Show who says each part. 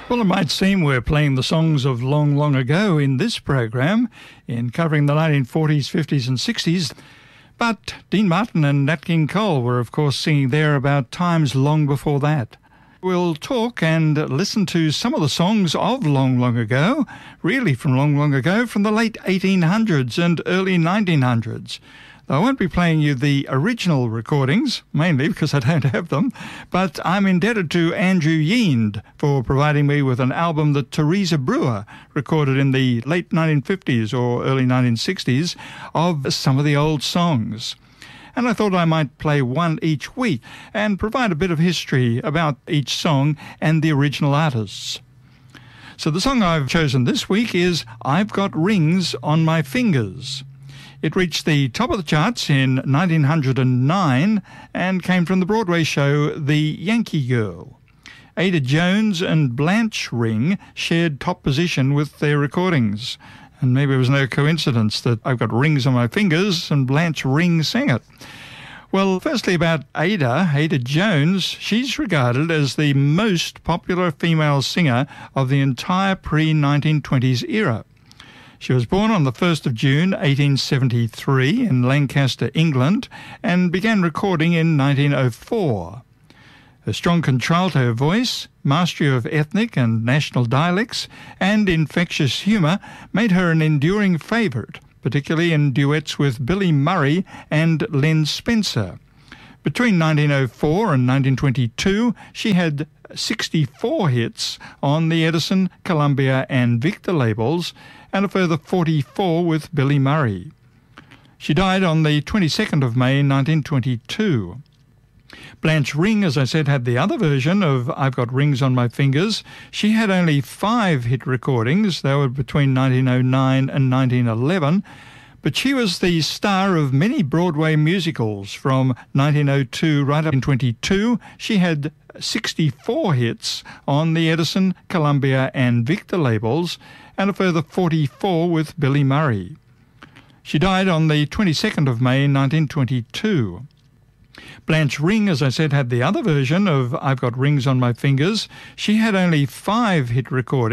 Speaker 1: Well, it might seem we're playing the songs of long, long ago in this program, in covering the 1940s, 50s and 60s, but Dean Martin and Nat King Cole were, of course, singing there about times long before that. We'll talk and listen to some of the songs of long, long ago, really from long, long ago, from the late 1800s and early 1900s. I won't be playing you the original recordings, mainly because I don't have them, but I'm indebted to Andrew Yeend for providing me with an album that Teresa Brewer recorded in the late 1950s or early 1960s of some of the old songs. And I thought I might play one each week and provide a bit of history about each song and the original artists. So the song I've chosen this week is I've Got Rings on My Fingers. It reached the top of the charts in 1909 and came from the Broadway show The Yankee Girl. Ada Jones and Blanche Ring shared top position with their recordings. And maybe it was no coincidence that I've Got Rings on My Fingers and Blanche Ring sang it. Well, firstly about Ada Jones, she's regarded as the most popular female singer of the entire pre-1920s era. She was born on the 1st of June 1873 in Lancaster, England, and began recording in 1904. Her strong contralto voice, mastery of ethnic and national dialects, and infectious humour made her an enduring favourite, particularly in duets with Billy Murray and Len Spencer. Between 1904 and 1922, she had 64 hits on the Edison, Columbia and Victor labels, and a further 44 with Billy Murray. She died on the 22nd of May 1922. Blanche Ring, as I said, had the other version of I've Got Rings on My Fingers. She had only 5 hit recordings. They were between 1909 and 1911. But she was the star of many Broadway musicals from 1902 right up in 22. She had 64 hits on the Edison, Columbia and Victor labels, and a further 44 with Billy Murray. She died on the 22nd of May 1922. Blanche Ring, as I said, had the other version of I've Got Rings on My Fingers. She had only 5 hit recordings.